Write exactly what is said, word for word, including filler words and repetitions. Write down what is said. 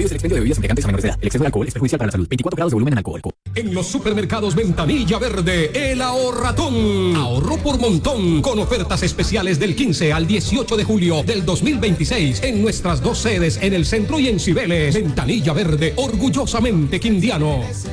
Prohíbes el expendio de bebidas embriagantes a menores de edad. El exceso de alcohol es perjudicial para la salud. veinticuatro grados de volumen en alcohol. En los supermercados Ventanilla Verde, el ahorratón. Ahorro por montón con ofertas especiales del quince al dieciocho de julio del dos mil veintiséis en nuestras dos sedes en el centro y en Cibeles. Ventanilla Verde, orgullosamente quindiano.